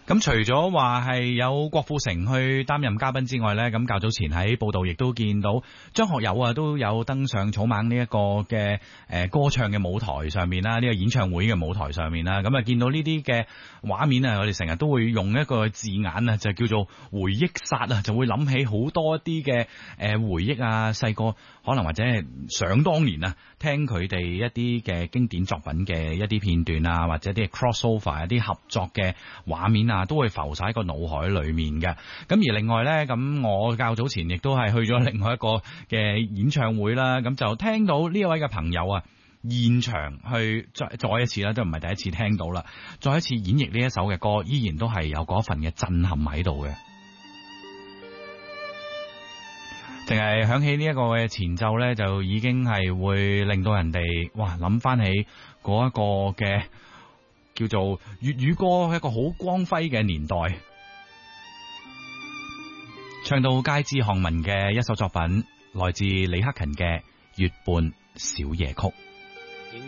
咁除咗話係有郭富城去擔任嘉賓之外呢，咁較早前喺報道亦都見到張學友啊都有登上草蜢呢一個嘅歌唱嘅舞台上面啦，呢個演唱會嘅舞台上面啦，咁啊見到呢啲嘅畫面啊，我哋成日都會用一個字眼啊，就叫做回憶殺啊，就會諗起好多一啲嘅回憶啊，細個可能或者係想當年啊，聽佢哋一啲嘅經典作品嘅一啲片段啊，或者啲 crossover 一啲合作嘅畫面啊，都會浮晒喺個腦海裏面嘅。咁而另外呢，咁我較早前亦都係去咗另外一個嘅演唱會啦，咁就聽到呢一位嘅朋友啊，現場去再一次啦，都唔係第一次聽到啦，再一次演繹呢一首嘅歌，依然都係有嗰份嘅震撼喺度嘅。淨係響起呢一個嘅前奏呢，就已經係會令到人哋哇諗翻起嗰一個嘅叫做粵語歌一個好光輝嘅年代，唱到街知巷聞嘅一首作品，來自李克勤嘅《月半小夜曲》。